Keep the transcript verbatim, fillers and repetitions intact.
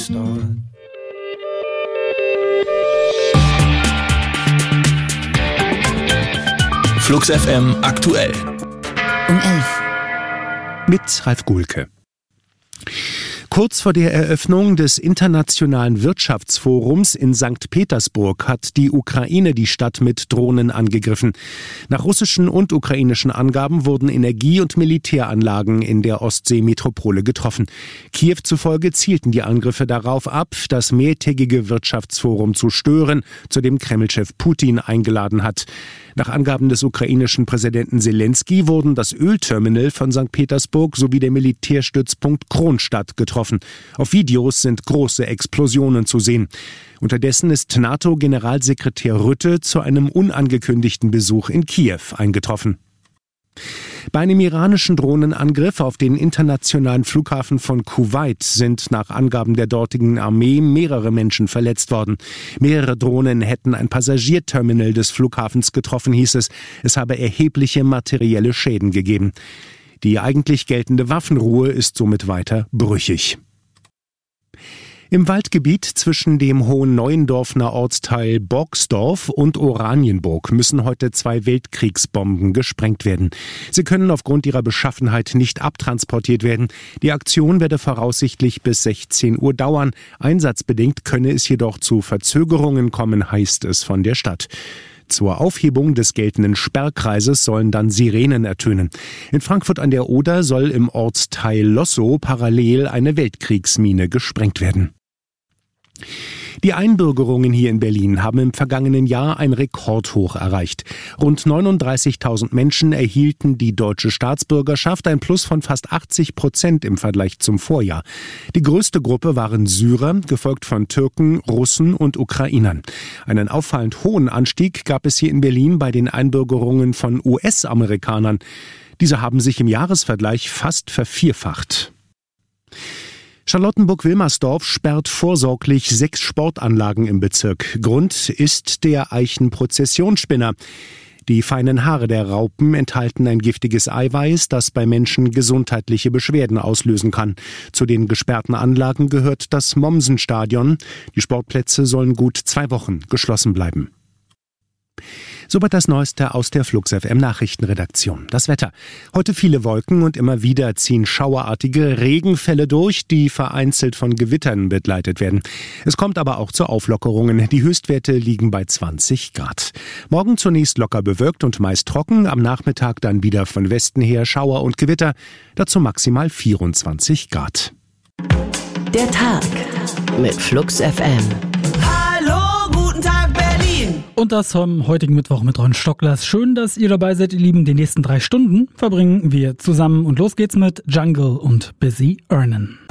start. Flux F M aktuell. Um elf. Mit Ralf Gulke. Kurz vor der Eröffnung des Internationalen Wirtschaftsforums in Sankt Petersburg hat die Ukraine die Stadt mit Drohnen angegriffen. Nach russischen und ukrainischen Angaben wurden Energie- und Militäranlagen in der Ostsee-Metropole getroffen. Kiew zufolge zielten die Angriffe darauf ab, das mehrtägige Wirtschaftsforum zu stören, zu dem Kreml-Chef Putin eingeladen hat. Nach Angaben des ukrainischen Präsidenten Selenskyj wurden das Ölterminal von Sankt Petersburg sowie der Militärstützpunkt Kronstadt getroffen. Auf Videos sind große Explosionen zu sehen. Unterdessen ist NATO-Generalsekretär Rutte zu einem unangekündigten Besuch in Kiew eingetroffen. Bei einem iranischen Drohnenangriff auf den internationalen Flughafen von Kuwait sind nach Angaben der dortigen Armee mehrere Menschen verletzt worden. Mehrere Drohnen hätten ein Passagierterminal des Flughafens getroffen, hieß es. Es habe erhebliche materielle Schäden gegeben. Die eigentlich geltende Waffenruhe ist somit weiter brüchig. Im Waldgebiet zwischen dem Hohenneuendorfener Ortsteil Borgsdorf und Oranienburg müssen heute zwei Weltkriegsbomben gesprengt werden. Sie können aufgrund ihrer Beschaffenheit nicht abtransportiert werden. Die Aktion werde voraussichtlich bis sechzehn Uhr dauern. Einsatzbedingt könne es jedoch zu Verzögerungen kommen, heißt es von der Stadt. Zur Aufhebung des geltenden Sperrkreises sollen dann Sirenen ertönen. In Frankfurt an der Oder soll im Ortsteil Lossow parallel eine Weltkriegsmine gesprengt werden. Die Einbürgerungen hier in Berlin haben im vergangenen Jahr ein Rekordhoch erreicht. Rund neununddreißigtausend Menschen erhielten die deutsche Staatsbürgerschaft, ein Plus von fast achtzig Prozent im Vergleich zum Vorjahr. Die größte Gruppe waren Syrer, gefolgt von Türken, Russen und Ukrainern. Einen auffallend hohen Anstieg gab es hier in Berlin bei den Einbürgerungen von U S-Amerikanern. Diese haben sich im Jahresvergleich fast vervierfacht. Charlottenburg-Wilmersdorf sperrt vorsorglich sechs Sportanlagen im Bezirk. Grund ist der Eichenprozessionsspinner. Die feinen Haare der Raupen enthalten ein giftiges Eiweiß, das bei Menschen gesundheitliche Beschwerden auslösen kann. Zu den gesperrten Anlagen gehört das Mommsenstadion. Die Sportplätze sollen gut zwei Wochen geschlossen bleiben. Soweit das Neueste aus der Flux F M Nachrichtenredaktion. Das Wetter. Heute viele Wolken und immer wieder ziehen schauerartige Regenfälle durch, die vereinzelt von Gewittern begleitet werden. Es kommt aber auch zu Auflockerungen. Die Höchstwerte liegen bei zwanzig Grad. Morgen zunächst locker bewölkt und meist trocken. Am Nachmittag dann wieder von Westen her Schauer und Gewitter. Dazu maximal vierundzwanzig Grad. Der Tag mit Flux F M. Und das am heutigen Mittwoch mit Ron Stocklers. Schön, dass ihr dabei seid, ihr Lieben. Die nächsten drei Stunden verbringen wir zusammen. Und los geht's mit Jungle und Busy Earnin'.